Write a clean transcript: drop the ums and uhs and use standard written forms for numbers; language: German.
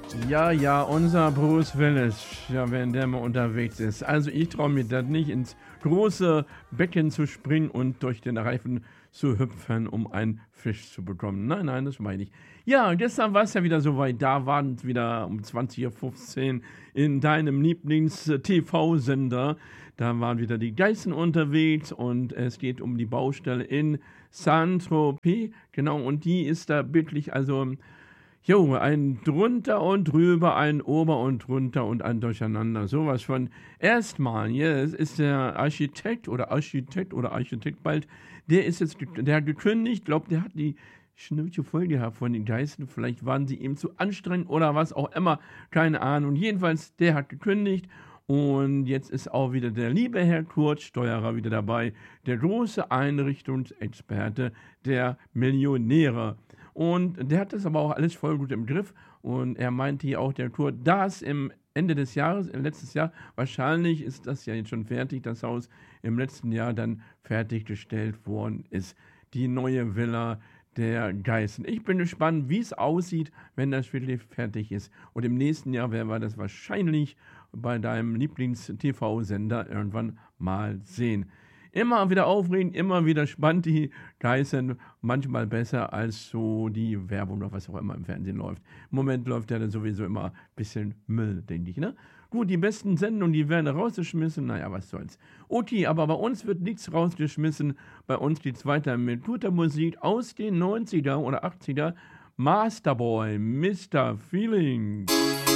Ja, ja, unser Bruce Willis, ja, wenn der mal unterwegs ist. Also ich traue mir das nicht, ins große Becken zu springen und durch den Reifen zu hüpfen, um einen Fisch zu bekommen. Nein, nein, das meine ich. Ja, gestern war es ja wieder soweit. Da waren es wieder um 20:15 Uhr in deinem Lieblings-TV-Sender. Da waren wieder die Geißen unterwegs und es geht um die Baustelle in Saint-Tropez. Genau, und die ist da wirklich, also jo, ein drunter und drüber, ein ober und drunter und ein Durcheinander. Sowas von. Erstmal, jetzt ist der Architekt bald, der ist jetzt, der hat gekündigt, glaubt, der hat die Schnauze voll gehabt von den Geistern. Vielleicht waren sie ihm zu anstrengend oder was auch immer. Keine Ahnung. Jedenfalls, der hat gekündigt. Und jetzt ist auch wieder der liebe Herr Kurt Steuerer wieder dabei, der große Einrichtungsexperte der Millionäre. Und der hat das aber auch alles voll gut im Griff. Und er meinte hier auch, der Kurt, dass im Ende des Jahres, letztes Jahr, wahrscheinlich ist das ja jetzt schon fertig, das Haus im letzten Jahr dann fertiggestellt worden ist. Die neue Villa der Geißen. Ich bin gespannt, wie es aussieht, wenn das wirklich fertig ist. Und im nächsten Jahr werden wir das wahrscheinlich bei deinem Lieblings-TV-Sender irgendwann mal sehen. Immer wieder aufregend, immer wieder spannend, die Geißen, manchmal besser als so die Werbung oder was auch immer im Fernsehen läuft. Im Moment läuft ja dann sowieso immer ein bisschen Müll, denke ich, ne? Gut, die besten Sendungen, die werden rausgeschmissen, naja, was soll's. Okay, aber bei uns wird nichts rausgeschmissen, bei uns geht's weiter mit guter Musik aus den 90er oder 80er. Masterboy, Mr. Feeling.